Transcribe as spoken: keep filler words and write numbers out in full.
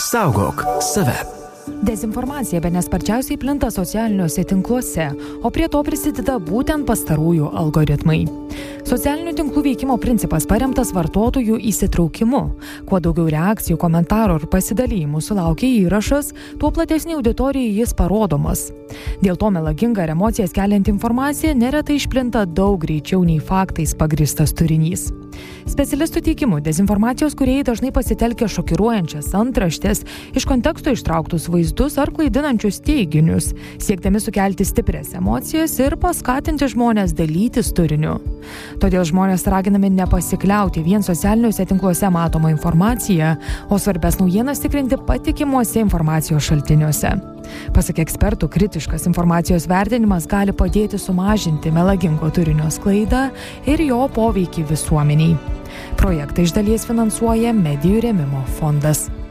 Saugok save. Dezinformacija bene sparčiausiai plinta socialiniuose tinkluose, o prie to prisideda būtent pastarųjų algoritmai. Socialinių tinklų veikimo principas paremtas vartotojų įsitraukimu. Kuo daugiau reakcijų, komentarų ir pasidalymų sulaukia įrašas, tuo platesnį auditorijai jis parodomas. Dėl to melagingą ir emocijas kelianti informacija neretai išplinta daug greičiau nei faktais pagrįstas turinys. Specialistų teigimu, dezinformacijos kūrėjai dažnai pasitelkia šokiruojančias antraštes, iš konteksto ištrauktus vaizdus ar klaidinančius teiginius, siekdami sukelti stiprias emocijas ir paskatinti žmones dalytis turiniu. Todėl žmonės raginami nepasikliauti vien socialiniuose tinkluose matomą informaciją, o svarbes naujienas tikrinti patikimuose informacijos šaltiniuose. Pasak ekspertų, kritiškas informacijos vertinimas gali padėti sumažinti melagingo turinio sklaidą ir jo poveikį visuomeniai. Projektą iš dalies finansuoja Medijų rėmimo fondas.